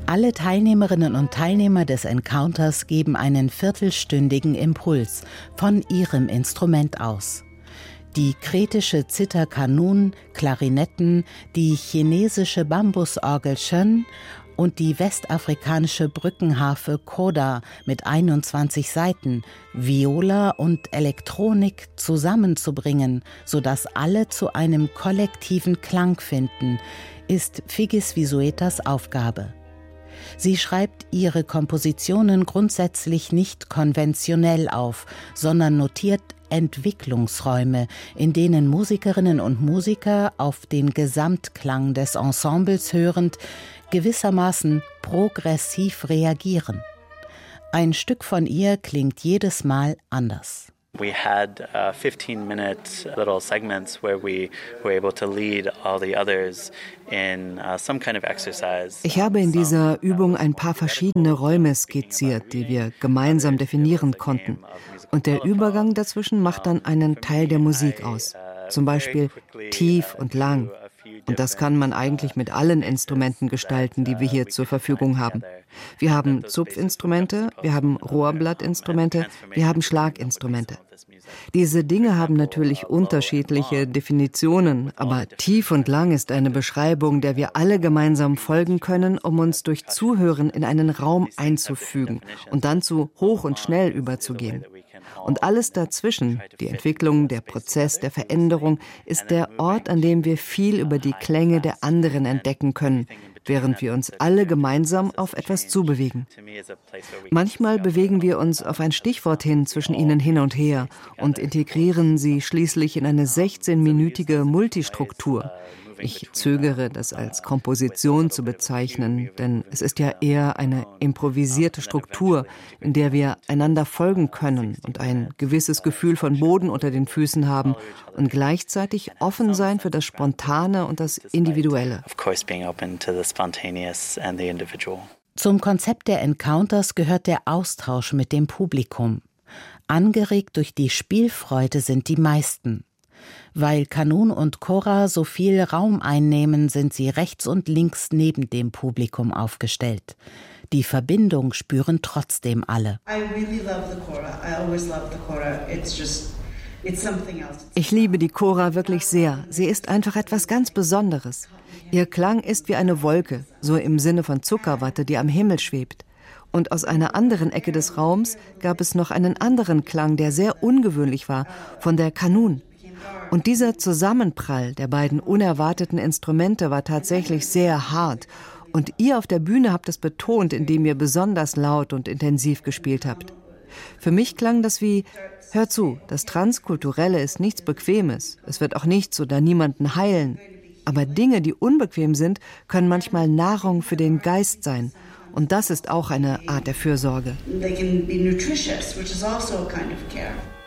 Alle Teilnehmerinnen und Teilnehmer des Encounters geben einen viertelstündigen Impuls von ihrem Instrument aus. Die kretische Zither Qanun, Klarinetten, die chinesische Bambusorgel Shön und die westafrikanische Brückenharfe Koda mit 21 Saiten, Viola und Elektronik zusammenzubringen, sodass alle zu einem kollektiven Klang finden, ist Figis Visuetas Aufgabe. Sie schreibt ihre Kompositionen grundsätzlich nicht konventionell auf, sondern notiert Entwicklungsräume, in denen Musikerinnen und Musiker auf den Gesamtklang des Ensembles hörend gewissermaßen progressiv reagieren. Ein Stück von ihr klingt jedes Mal anders. We had 15-minute little segments where we were able to lead all the others in some kind of exercise. Ich habe in dieser Übung ein paar verschiedene Räume skizziert, die wir gemeinsam definieren konnten. Und der Übergang dazwischen macht dann einen Teil der Musik aus. Zum Beispiel tief und lang. Und das kann man eigentlich mit allen Instrumenten gestalten, die wir hier zur Verfügung haben. Wir haben Zupfinstrumente, wir haben Rohrblattinstrumente, wir haben Schlaginstrumente. Diese Dinge haben natürlich unterschiedliche Definitionen, aber tief und lang ist eine Beschreibung, der wir alle gemeinsam folgen können, um uns durch Zuhören in einen Raum einzufügen und dann zu hoch und schnell überzugehen. Und alles dazwischen, die Entwicklung, der Prozess der Veränderung, ist der Ort, an dem wir viel über die Klänge der anderen entdecken können, während wir uns alle gemeinsam auf etwas zubewegen. Manchmal bewegen wir uns auf ein Stichwort hin zwischen ihnen hin und her und integrieren sie schließlich in eine 16-minütige Multistruktur. Ich zögere, das als Komposition zu bezeichnen, denn es ist ja eher eine improvisierte Struktur, in der wir einander folgen können und ein gewisses Gefühl von Boden unter den Füßen haben und gleichzeitig offen sein für das Spontane und das Individuelle. Zum Konzept der Encounters gehört der Austausch mit dem Publikum. Angeregt durch die Spielfreude sind die meisten. Weil Qanun und Kora so viel Raum einnehmen, sind sie rechts und links neben dem Publikum aufgestellt. Die Verbindung spüren trotzdem alle. Ich liebe die Kora wirklich sehr. Sie ist einfach etwas ganz Besonderes. Ihr Klang ist wie eine Wolke, so im Sinne von Zuckerwatte, die am Himmel schwebt. Und aus einer anderen Ecke des Raums gab es noch einen anderen Klang, der sehr ungewöhnlich war, von der Qanun. Und dieser Zusammenprall der beiden unerwarteten Instrumente war tatsächlich sehr hart. Und ihr auf der Bühne habt es betont, indem ihr besonders laut und intensiv gespielt habt. Für mich klang das wie, hör zu, das Transkulturelle ist nichts Bequemes. Es wird auch nichts oder niemanden heilen. Aber Dinge, die unbequem sind, können manchmal Nahrung für den Geist sein. Und das ist auch eine Art der Fürsorge. They can be nutritious, which is also a kind of care.